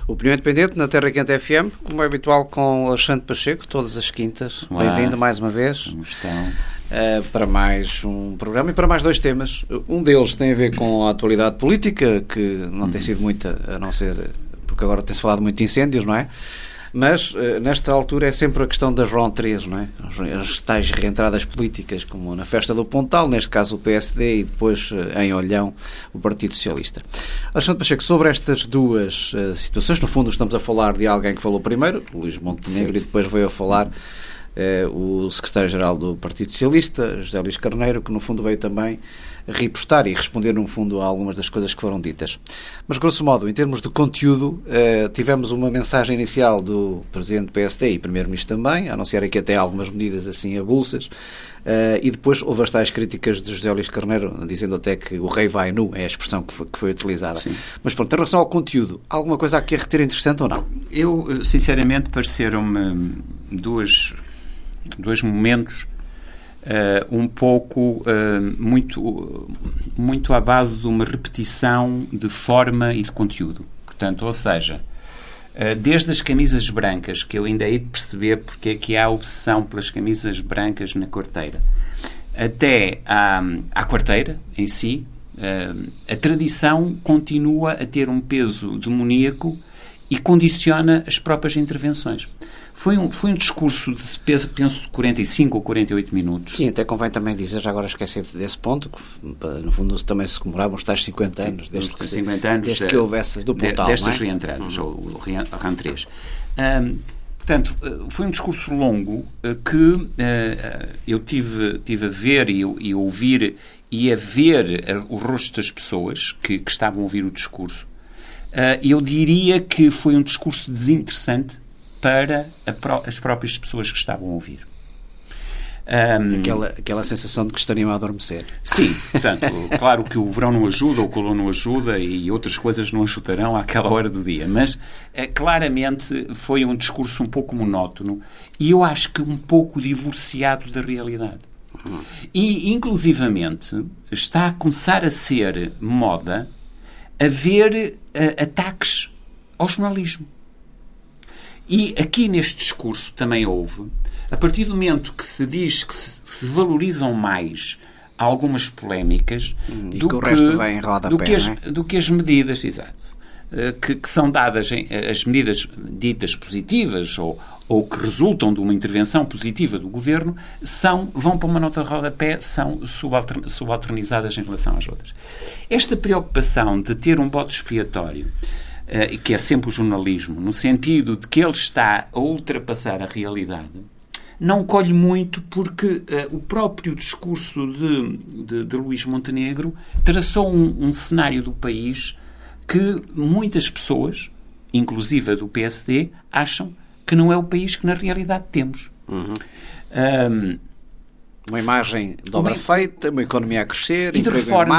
Opinião Independente na Terra Quente FM, como é habitual, com Alexandre Pacheco, todas as quintas. Bem-vindo mais uma vez. Como estão? Para mais um programa e para mais dois temas. Um deles tem a ver com a atualidade política, que não tem sido muita, a não ser porque agora tem-se falado muito de incêndios, não é? Mas, nesta altura, é sempre a questão das rentrées, não é? As tais reentradas políticas, como na Festa do Pontal, neste caso o PSD, e depois, em Olhão, o Partido Socialista. Alexandre Pacheco, sobre estas duas situações, no fundo estamos a falar de alguém que falou primeiro, Luís Montenegro, certo, e depois veio a falar o secretário-geral do Partido Socialista, José Luís Carneiro, que no fundo veio também repostar e responder no fundo a algumas das coisas que foram ditas. Mas, grosso modo, em termos de conteúdo, tivemos uma mensagem inicial do Presidente do PSD e Primeiro-Ministro também, a anunciarem que até algumas medidas assim avulsas, e depois houve as tais críticas de José Luís Carneiro, dizendo até que o rei vai nu, é a expressão que foi utilizada. Sim. Mas pronto, em relação ao conteúdo, alguma coisa aqui a reter interessante ou não? Eu, sinceramente, pareceram-me dois momentos um pouco muito à base de uma repetição de forma e de conteúdo. Portanto, ou seja, desde as camisas brancas, que eu ainda hei de perceber porque é que há obsessão pelas camisas brancas na quarteira, até à quarteira em si, a tradição continua a ter um peso demoníaco e condiciona as próprias intervenções. Foi um discurso de, penso, de 45 ou 48 minutos. Sim, até convém também dizer, já agora esqueci desse ponto, que no fundo também se comemoravam os tais 50 anos, desde que houvesse do Pontal, destas reentradas, ou rentrées. Portanto, foi um discurso longo que eu tive a ver e ouvir e a ver o rosto das pessoas que estavam a ouvir o discurso. Eu diria que foi um discurso desinteressante para as próprias pessoas que estavam a ouvir. Aquela sensação de que estariam a adormecer. Sim, portanto, claro que o verão não ajuda, o calor não ajuda e outras coisas não ajudarão àquela hora do dia, mas claramente foi um discurso um pouco monótono e eu acho que um pouco divorciado da realidade. E, inclusivamente, está a começar a ser moda haver ataques ao jornalismo. E aqui neste discurso também houve, a partir do momento que se diz que se valorizam mais algumas polémicas do que as medidas, exato, que são dadas, as medidas ditas positivas ou que resultam de uma intervenção positiva do Governo, vão para uma nota de rodapé, são subalternizadas em relação às outras. Esta preocupação de ter um bode expiatório, que é sempre o jornalismo, no sentido de que ele está a ultrapassar a realidade, não colhe muito porque o próprio discurso de Luís Montenegro traçou um cenário do país que muitas pessoas, inclusive a do PSD, acham que não é o país que na realidade temos. Uma imagem de obra feita, uma economia a crescer, e de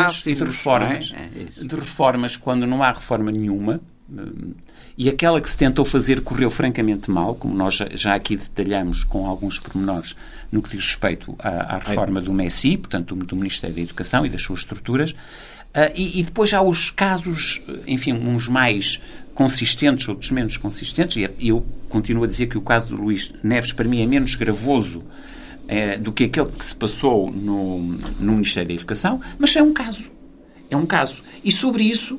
reformas quando não há reforma nenhuma, e aquela que se tentou fazer correu francamente mal, como nós já aqui detalhamos com alguns pormenores no que diz respeito à reforma do MESI, portanto do Ministério da Educação e das suas estruturas, e depois há os casos, enfim, uns mais consistentes, outros menos consistentes, e eu continuo a dizer que o caso do Luís Neves para mim é menos gravoso do que aquele que se passou no Ministério da Educação, mas é um caso. É um caso. E sobre isso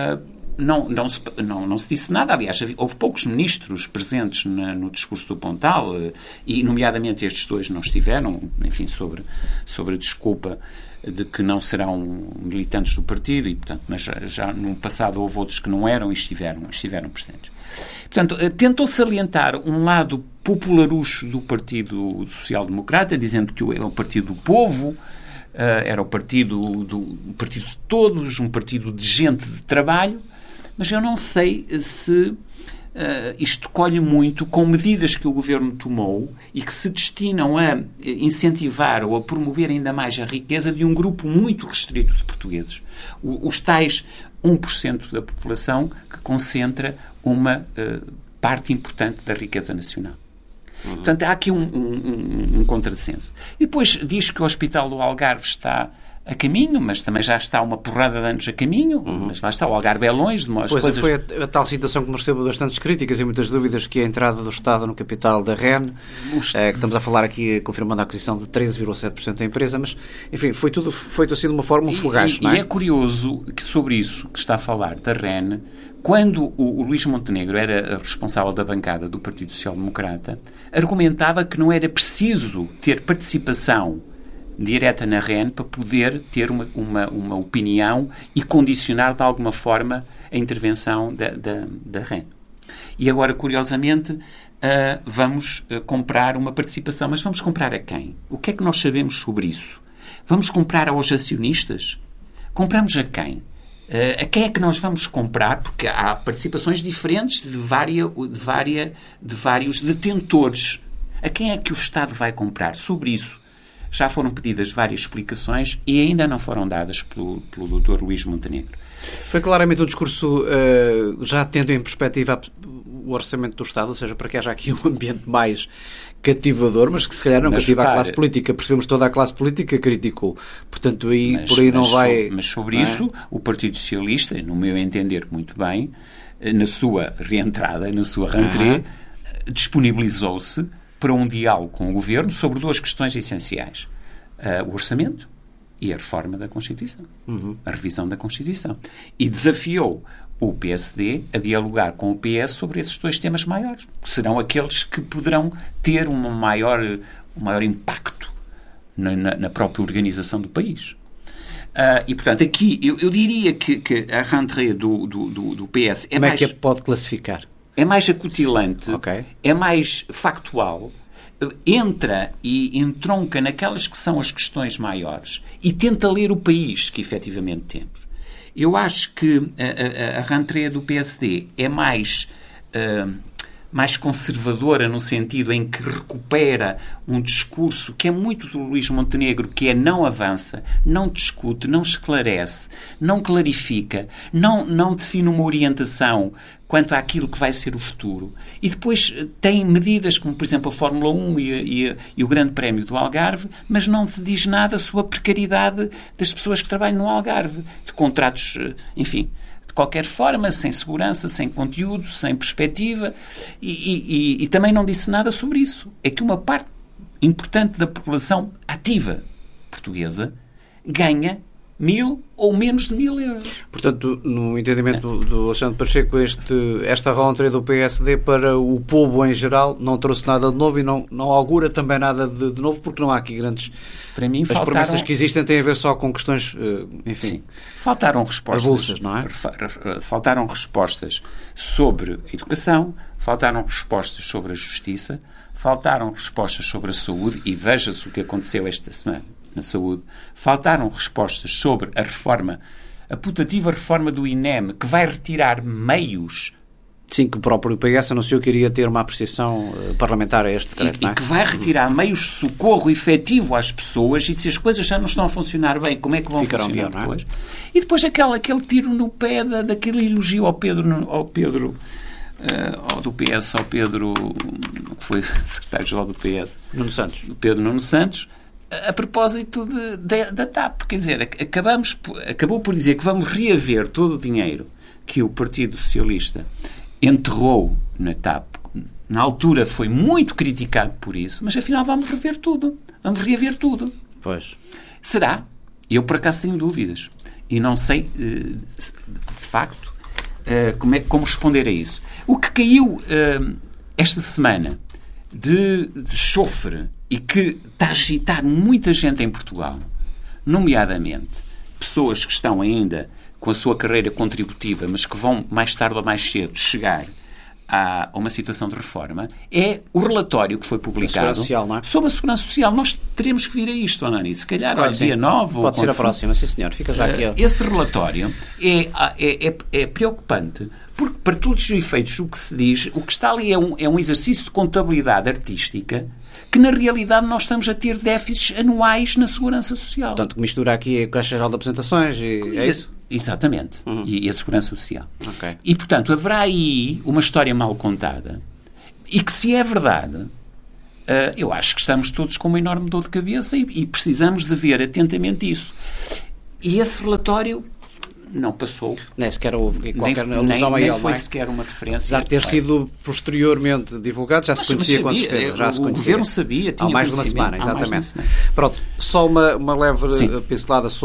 não se disse nada. Aliás, houve poucos ministros presentes no discurso do Pontal, e nomeadamente estes dois não estiveram, enfim, sobre a desculpa de que não serão militantes do partido, e, portanto, mas já no passado houve outros que não eram e estiveram presentes. Portanto, tentou salientar um lado popularucho do Partido Social Democrata, dizendo que é o partido do povo, era o partido de todos, um partido de gente de trabalho, mas eu não sei se isto colhe muito com medidas que o Governo tomou e que se destinam a incentivar ou a promover ainda mais a riqueza de um grupo muito restrito de portugueses. Os tais 1% da população que concentra uma parte importante da riqueza nacional. Portanto, há aqui um contrassenso. E depois diz que o Hospital do Algarve está a caminho, mas também já está uma porrada de anos a caminho, mas lá está, o Algarve é longe de umas coisas... Foi a tal situação que me recebo bastantes críticas e muitas dúvidas, que é a entrada do Estado no capital da REN, que estamos a falar aqui, confirmando a aquisição de 13,7% da empresa, mas, enfim, foi tudo feito assim de uma forma fugaz, não é? E é curioso que sobre isso que está a falar da REN, quando o Luís Montenegro era responsável da bancada do Partido Social Democrata, argumentava que não era preciso ter participação direta na REN para poder ter uma opinião e condicionar de alguma forma a intervenção da REN. E agora, curiosamente, vamos comprar uma participação. Mas vamos comprar a quem? O que é que nós sabemos sobre isso? Vamos comprar aos acionistas? Compramos a quem? A quem é que nós vamos comprar? Porque há participações diferentes de vários detentores. A quem é que o Estado vai comprar? Sobre isso já foram pedidas várias explicações e ainda não foram dadas pelo Dr. Luís Montenegro. Foi claramente um discurso já tendo em perspectiva o orçamento do Estado, ou seja, para que haja aqui um ambiente mais cativador, mas que se calhar não cativa a classe política. Percebemos toda a classe política criticou. Portanto, por aí não vai... Mas sobre isso, o Partido Socialista, no meu entender muito bem, na sua reentrada, na sua rentrée, disponibilizou-se para um diálogo com o Governo sobre duas questões essenciais. O orçamento e a reforma da Constituição. A revisão da Constituição. E desafiou o PSD a dialogar com o PS sobre esses dois temas maiores, que serão aqueles que poderão ter um maior impacto na própria organização do país. E, portanto, aqui eu diria que a rentrée do PS é mais... Como é que a pode classificar? É mais acutilante, okay. É mais factual, entra e entronca naquelas que são as questões maiores e tenta ler o país que efetivamente temos. Eu acho que a rentrée do PSD é mais conservadora no sentido em que recupera um discurso que é muito do Luís Montenegro, que é não avança, não discute, não esclarece, não clarifica, não define uma orientação quanto àquilo que vai ser o futuro. E depois tem medidas como, por exemplo, a Fórmula 1 e o Grande Prémio do Algarve, mas não se diz nada sobre a precariedade das pessoas que trabalham no Algarve, de contratos, enfim... de qualquer forma, sem segurança, sem conteúdo, sem perspectiva, e também não disse nada sobre isso. É que uma parte importante da população ativa portuguesa ganha 1.000 ou menos de 1.000 euros. Portanto, no entendimento do Alexandre Pacheco, esta rentrée do PSD para o povo em geral não trouxe nada de novo e não augura também nada de novo, porque não há aqui grandes... Para mim, as promessas que existem têm a ver só com questões, enfim... Sim. Faltaram respostas... avulsas, não é? Faltaram respostas sobre a educação, faltaram respostas sobre a justiça, faltaram respostas sobre a saúde, e veja-se o que aconteceu esta semana na saúde. Faltaram respostas sobre a putativa reforma do INEM, que vai retirar meios. Sim, que o próprio PS anunciou que iria ter uma apreciação parlamentar a este decreto, não é? E que vai retirar meios de socorro efetivo às pessoas, e se as coisas já não estão a funcionar bem, como é que vão funcionar depois? E depois aquele tiro no pé daquele elogio ao Pedro do PS, ao Pedro, que foi secretário-geral do PS, Pedro Nuno Santos, a propósito da TAP. Quer dizer, acabou por dizer que vamos reaver todo o dinheiro que o Partido Socialista enterrou na TAP. Na altura foi muito criticado por isso, mas afinal vamos rever tudo. Vamos reaver tudo. Pois. Será? Eu, por acaso, tenho dúvidas. E não sei, de facto, como responder a isso. O que caiu esta semana de chofre e que está a agitar muita gente em Portugal, nomeadamente pessoas que estão ainda com a sua carreira contributiva, mas que vão, mais tarde ou mais cedo, chegar a uma situação de reforma, é o relatório que foi publicado sobre a Segurança Social. Nós teremos que vir a isto, Anani. Se calhar ao dia 9... Pode ser a próxima, sim senhor. Fica já aqui. Esse relatório é preocupante, porque, para todos os efeitos, o que se diz, o que está ali é um exercício de contabilidade artística que, na realidade, nós estamos a ter déficits anuais na Segurança Social. Portanto, que mistura aqui a Caixa Geral de Apresentações e é isso? Exatamente. E a Segurança Social. Okay. E, portanto, haverá aí uma história mal contada e que, se é verdade, Eu acho que estamos todos com uma enorme dor de cabeça e precisamos de ver atentamente isso. E esse relatório não passou. Nem sequer houve qualquer alusão a ele. Nem foi sequer uma referência. Apesar de ter sido posteriormente divulgado, já se conhecia com certeza. O governo sabia, tinha há mais de uma semana, exatamente. Pronto, só uma leve pincelada sobre